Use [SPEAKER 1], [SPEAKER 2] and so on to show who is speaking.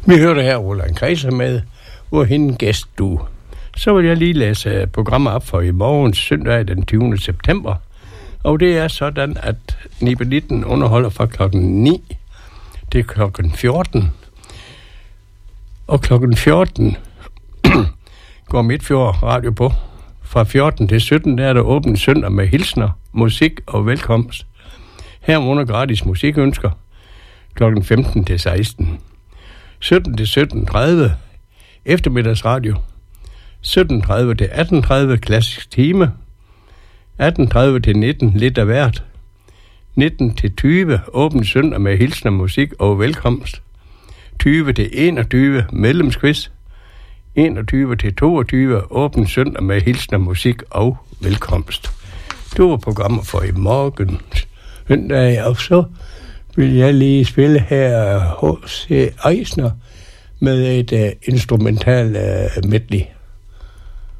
[SPEAKER 1] Vi hørte her Roland Kreiser med, hvor hende gæst du. Så vil jeg lige læse programmet op for i morgen, søndag den 20. september. Og det er sådan, at Nibelitten underholder fra klokken 9 til klokken 14. Og klokken 14 går Midtfjord Radio på. Fra 14 til 17 der er der åbent søndag med hilsner, musik og velkomst. Herunder gratis musikønsker klokken 15 til 16. 17 til 17.30 eftermiddagsradio. 17.30 til 18.30 klassisk time. 18.30 til 19 lidt af hvert. 19 til 20 åben søndag med hilsner, musik og velkomst. 20 til 21 medlemsquiz. 21 til 22 åben søndag med hilsner, musik og velkomst. Det var programmet for i morgen søndag, og så vil jeg lige spille her H.C. Eisner med et instrumental medley.